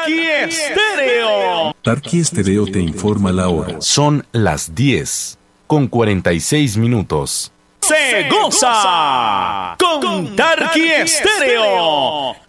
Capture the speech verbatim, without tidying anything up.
Tarqui Estéreo. Tarqui Estéreo te informa la hora. Son las diez con cuarenta y seis minutos. Se goza con Tarqui Estéreo.